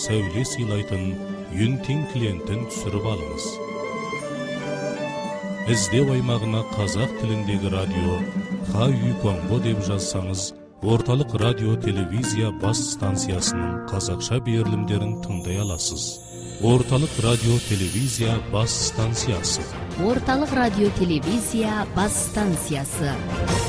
сәуле сыйлайтын Юнтин клиентін түсіріп алыңыз. Іздеу аймағына қазақ тіліндегі радио Ха-Ю-Конго деп жазсаңыз, орталық радио телевизия бас станциясының қазақша берілімдерін тыңдай аласыз. Орталық радио телевизия бас станциясы. Орталық радио телевизия бас станциясы.